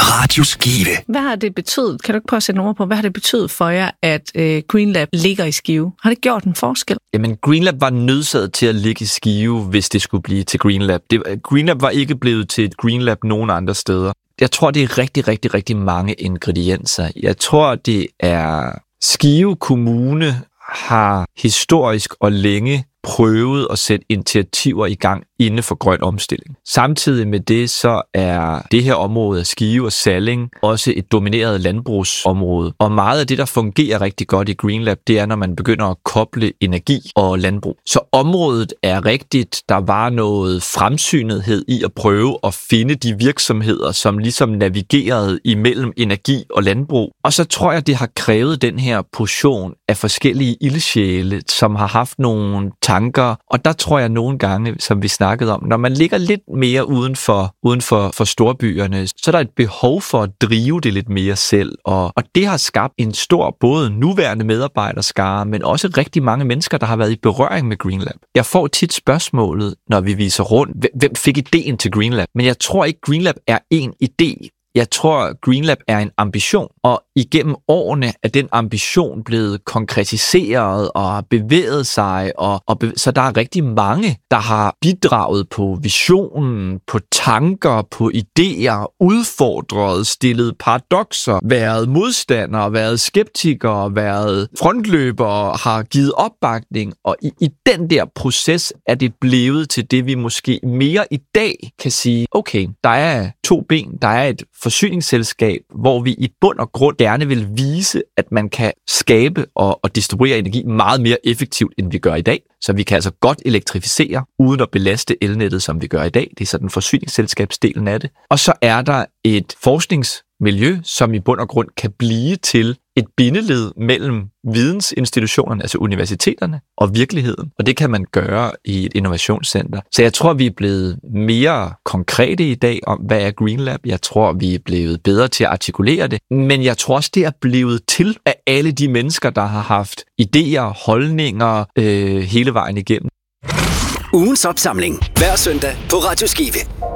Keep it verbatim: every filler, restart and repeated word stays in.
Radio Skive. Hvad har det betydet? Kan du ikke prøve at sætte ord på, hvad har det betydet for jer, at øh, GreenLab ligger i Skive? Har det gjort en forskel? Jamen, GreenLab var nødsaget til at ligge i Skive, hvis det skulle blive til GreenLab. Det, GreenLab var ikke blevet til et GreenLab nogen andre steder. Jeg tror, det er rigtig, rigtig, rigtig mange ingredienser. Jeg tror, det er Skive Kommune har historisk og længe prøvet at sætte initiativer i gang inden for grøn omstilling. Samtidig med det, så er det her område af Skive og Salling også et domineret landbrugsområde. Og meget af det, der fungerer rigtig godt i GreenLab, det er, når man begynder at koble energi og landbrug. Så området er rigtigt. Der var noget fremsynethed i at prøve at finde de virksomheder, som ligesom navigerede imellem energi og landbrug. Og så tror jeg, det har krævet den her portion af forskellige ildsjæle, som har haft nogle tanker. Og der tror jeg nogle gange, som vi snakkede om, når man ligger lidt mere uden for, uden for, for storbyerne, så er der et behov for at drive det lidt mere selv. Og, og det har skabt en stor, både nuværende medarbejderskare, men også rigtig mange mennesker, der har været i berøring med GreenLab. Jeg får tit spørgsmålet, når vi viser rundt, hvem fik ideen til GreenLab? Men jeg tror ikke, GreenLab er én idé. Jeg tror, GreenLab er en ambition, og igennem årene er den ambition blevet konkretiseret og bevæget sig, og, og bev- så der er rigtig mange, der har bidraget på visionen, på tanker, på idéer, udfordret, stillet paradokser, været modstandere, været skeptikere, været frontløbere, har givet opbakning, og i, i den der proces er det blevet til det, vi måske mere i dag kan sige, okay, der er to ben, der er et forsyningsselskab, hvor vi i bund og grund gerne vil vise, at man kan skabe og, og distribuere energi meget mere effektivt, end vi gør i dag. Så vi kan altså godt elektrificere, uden at belaste elnettet, som vi gør i dag. Det er sådan forsyningsselskabsdelen af det. Og så er der et forskningsmiljø, som i bund og grund kan blive til et bindeled mellem vidensinstitutionerne, altså universiteterne, og virkeligheden. Og det kan man gøre i et innovationscenter. Så jeg tror, vi er blevet mere konkrete i dag om, hvad er GreenLab. Jeg tror, vi er blevet bedre til at artikulere det. Men jeg tror også, det er blevet til af alle de mennesker, der har haft idéer, holdninger øh, hele vejen igennem. Ugens opsamling hver søndag på Radio Skive.